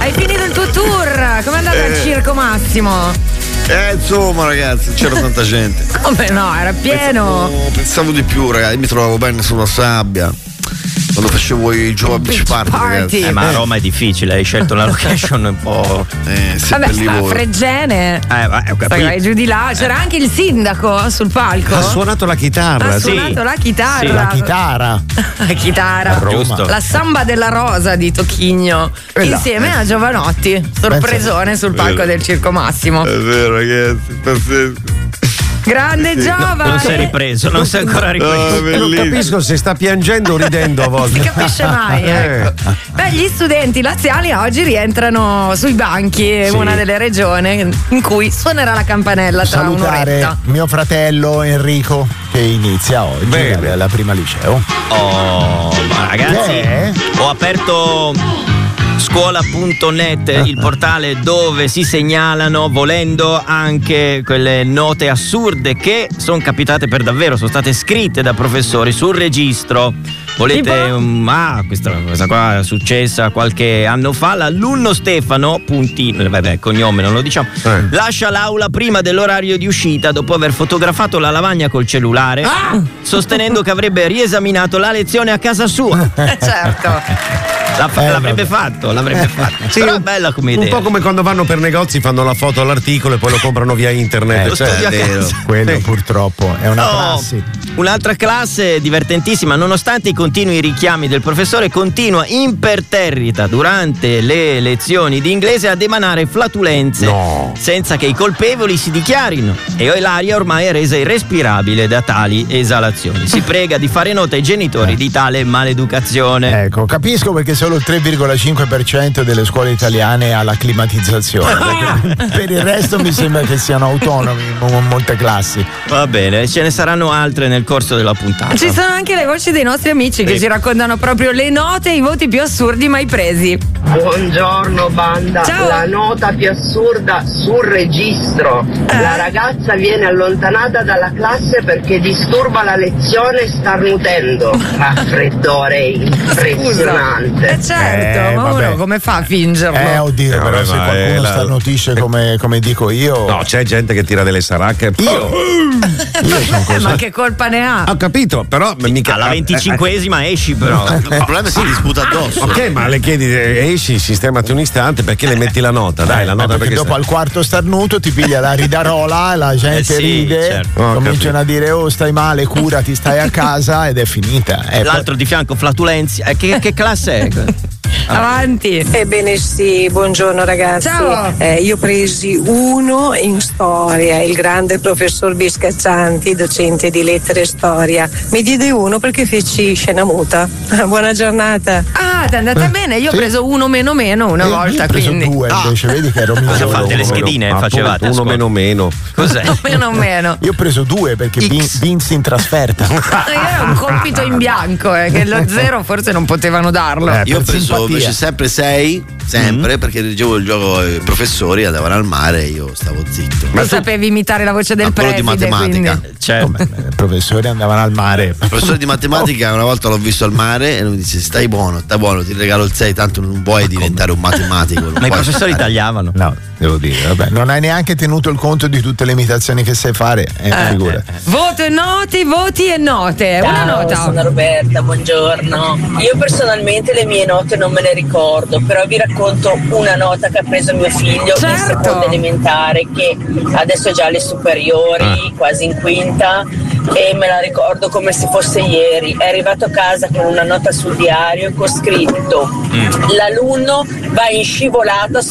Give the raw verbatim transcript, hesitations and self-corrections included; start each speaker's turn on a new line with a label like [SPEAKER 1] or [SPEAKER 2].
[SPEAKER 1] Hai finito il tuo tour? Com'è andato
[SPEAKER 2] Eh.
[SPEAKER 1] al Circo Massimo?
[SPEAKER 2] Eh, insomma, ragazzi, c'era tanta gente.
[SPEAKER 1] Come no, era pieno.
[SPEAKER 2] Pensavo, pensavo di più, ragazzi. Mi trovavo bene sulla sabbia. Quando facevo i Jova Beach Party, ragazzi.
[SPEAKER 3] Eh, ma a Roma è difficile, hai scelto una location un po'.
[SPEAKER 2] Eh, sì,
[SPEAKER 1] Vabbè,
[SPEAKER 2] per
[SPEAKER 1] sta a
[SPEAKER 2] Livorno.
[SPEAKER 1] Fregene.
[SPEAKER 3] Eh, vai, ho
[SPEAKER 1] Sai,
[SPEAKER 3] capito.
[SPEAKER 1] vai giù di là. C'era anche il sindaco sul palco.
[SPEAKER 4] Ha suonato la chitarra.
[SPEAKER 1] Ha
[SPEAKER 4] sì.
[SPEAKER 1] suonato la chitarra.
[SPEAKER 4] Sì, la chitarra.
[SPEAKER 1] La chitarra.
[SPEAKER 4] A Roma. Giusto.
[SPEAKER 1] La samba della rosa di Tocchigno.
[SPEAKER 4] Eh là,
[SPEAKER 1] insieme
[SPEAKER 4] eh.
[SPEAKER 1] a Giovanotti. Sorpresone sul palco del Circo Massimo.
[SPEAKER 2] È vero, ragazzi, pazzesco.
[SPEAKER 1] Grande Giova.
[SPEAKER 3] Non si è ripreso, non si è ancora ripreso.
[SPEAKER 2] Oh,
[SPEAKER 4] Non capisco se sta piangendo o ridendo a volte.
[SPEAKER 1] Si capisce mai, ecco. Beh, gli studenti laziali oggi rientrano sui banchi, è
[SPEAKER 4] Sì.
[SPEAKER 1] una delle regioni in cui suonerà la campanella tra
[SPEAKER 5] Salutare
[SPEAKER 1] un'oretta.
[SPEAKER 5] mio fratello Enrico che inizia oggi
[SPEAKER 4] Bene.
[SPEAKER 5] alla prima liceo.
[SPEAKER 3] Oh, ma ragazzi,
[SPEAKER 5] Eh?
[SPEAKER 3] ho aperto scuola punto net, il portale dove si segnalano, volendo, anche quelle note assurde che sono capitate per davvero, sono state scritte da professori sul registro. Volete
[SPEAKER 1] Tipo?
[SPEAKER 3] um, ah, questa, questa qua è successa qualche anno fa. L'alunno Stefano, puntino, vabbè, cognome non lo diciamo,
[SPEAKER 4] Eh.
[SPEAKER 3] lascia l'aula prima dell'orario di uscita dopo aver fotografato la lavagna col cellulare, sostenendo che avrebbe riesaminato la lezione a casa sua.
[SPEAKER 1] Eh, certo.
[SPEAKER 3] La fa-
[SPEAKER 5] Eh,
[SPEAKER 3] l'avrebbe
[SPEAKER 5] vabbè.
[SPEAKER 3] fatto, l'avrebbe fatto.
[SPEAKER 4] Sì,
[SPEAKER 3] Però è
[SPEAKER 4] un-
[SPEAKER 3] bella come
[SPEAKER 4] Un
[SPEAKER 3] idea.
[SPEAKER 4] po' come quando vanno per negozi, fanno la foto all'articolo e poi lo comprano via internet.
[SPEAKER 3] Lo
[SPEAKER 4] Cioè,
[SPEAKER 3] studio a
[SPEAKER 4] è vero.
[SPEAKER 3] casa.
[SPEAKER 5] Quello
[SPEAKER 4] Sì.
[SPEAKER 5] purtroppo è una
[SPEAKER 3] Oh,
[SPEAKER 5] prassi.
[SPEAKER 3] un'altra classe divertentissima, nonostante i continui richiami del professore, continua imperterrita durante le lezioni di inglese ad emanare flatulenze
[SPEAKER 4] No.
[SPEAKER 3] senza che i colpevoli si dichiarino, e l'aria ormai è resa irrespirabile da tali esalazioni. Si prega di fare nota ai genitori di tale maleducazione.
[SPEAKER 5] Ecco, capisco perché solo il tre virgola cinque per cento delle scuole italiane ha la climatizzazione. perché per il resto mi sembra che siano autonomi in molte classi.
[SPEAKER 3] Va bene, ce ne saranno altre nel corso della puntata.
[SPEAKER 1] Ci sono anche le voci dei nostri amici che
[SPEAKER 3] Sì.
[SPEAKER 1] ci raccontano proprio le note e i voti più assurdi mai presi.
[SPEAKER 6] Buongiorno banda,
[SPEAKER 1] Ciao.
[SPEAKER 6] la nota più assurda sul registro. La ragazza viene allontanata dalla classe perché disturba la lezione starnutendo. Raffreddore impressionante.
[SPEAKER 1] Eh certo,
[SPEAKER 5] Eh,
[SPEAKER 1] ma
[SPEAKER 5] vabbè.
[SPEAKER 1] uno come fa a fingerlo?
[SPEAKER 5] Eh, oddio,
[SPEAKER 4] Eh,
[SPEAKER 5] però
[SPEAKER 4] vabbè,
[SPEAKER 5] se
[SPEAKER 4] ma è
[SPEAKER 5] qualcuno
[SPEAKER 4] la-
[SPEAKER 5] starnutisce come, come dico io.
[SPEAKER 4] No, c'è gente che tira delle saracche.
[SPEAKER 5] Io, io sono
[SPEAKER 1] Eh,
[SPEAKER 5] così.
[SPEAKER 1] ma che colpa ne ha?
[SPEAKER 4] Ho capito, però mica.
[SPEAKER 3] Alla venticinquesima esci però.
[SPEAKER 2] Il problema è che si disputa addosso.
[SPEAKER 4] Ok, ma le chiedi, eh, esci, sistemati un istante, perché le metti la nota? Dai, la
[SPEAKER 5] Eh,
[SPEAKER 4] nota
[SPEAKER 5] perché
[SPEAKER 4] perché
[SPEAKER 5] dopo
[SPEAKER 4] sta-
[SPEAKER 5] al quarto starnuto ti piglia la ridarola, la gente
[SPEAKER 3] Eh sì,
[SPEAKER 5] ride,
[SPEAKER 3] certo.
[SPEAKER 4] Ho
[SPEAKER 5] cominciano a dire oh stai male, curati, stai a casa ed è finita. Eh,
[SPEAKER 3] L'altro di fianco flatulenzi. Eh, che, che classe è?
[SPEAKER 1] Avanti.
[SPEAKER 7] Ebbene sì, buongiorno ragazzi.
[SPEAKER 1] Ciao.
[SPEAKER 7] Eh, io presi uno in storia, il grande professor Biscaccianti, docente di lettere e storia. Mi diede uno perché feci scena muta. Buona giornata.
[SPEAKER 1] Ah, ti è andata bene. Io ho
[SPEAKER 5] sì.
[SPEAKER 1] preso uno meno meno una
[SPEAKER 5] eh, io
[SPEAKER 1] volta,
[SPEAKER 5] ho preso
[SPEAKER 1] quindi.
[SPEAKER 5] due invece, vedi che ero
[SPEAKER 3] Cosa
[SPEAKER 5] migliore.
[SPEAKER 3] fate? Le schedine
[SPEAKER 4] Appunto,
[SPEAKER 3] facevate? a
[SPEAKER 4] uno
[SPEAKER 3] scuola?
[SPEAKER 4] meno meno.
[SPEAKER 3] Cos'è?
[SPEAKER 1] Meno meno.
[SPEAKER 5] Io ho preso due perché vin-
[SPEAKER 3] X.
[SPEAKER 5] vinsi in trasferta.
[SPEAKER 1] Io era un compito in bianco, eh, che lo zero forse non potevano darlo.
[SPEAKER 5] Eh,
[SPEAKER 2] Io ho
[SPEAKER 5] per
[SPEAKER 2] preso
[SPEAKER 5] simpatia.
[SPEAKER 2] invece sempre sei, sempre, perché leggevo il gioco, i professori andavano al mare e io stavo zitto.
[SPEAKER 1] Non sapevi imitare la voce del
[SPEAKER 2] Ma quello di
[SPEAKER 1] preside,
[SPEAKER 2] matematica.
[SPEAKER 1] quindi.
[SPEAKER 3] Cioè,
[SPEAKER 5] Come, I professori andavano al mare.
[SPEAKER 2] Il professore di matematica una volta l'ho visto al mare e lui mi dice stai buono, stai buono, ti regalo il sei, tanto non vuoi diventare un matematico. Non
[SPEAKER 3] ma i
[SPEAKER 2] puoi
[SPEAKER 3] professori
[SPEAKER 2] fare.
[SPEAKER 3] tagliavano.
[SPEAKER 5] No, devo dire, vabbè, non hai neanche tenuto il conto di tutte le imitazioni che sai fare. Eh, figura.
[SPEAKER 1] Voto e note, voti e note. Una
[SPEAKER 8] Ciao,
[SPEAKER 1] nota.
[SPEAKER 8] sono Roberta, buongiorno. Io personalmente le mie note non me le ricordo, però vi racconto una nota che ha preso mio figlio in
[SPEAKER 1] Certo.
[SPEAKER 8] seconda elementare, che adesso è già alle superiori, quasi in quinta, e me la ricordo come se fosse ieri. È arrivato a casa con una nota sul diario con scritto: l'alunno va in scivolata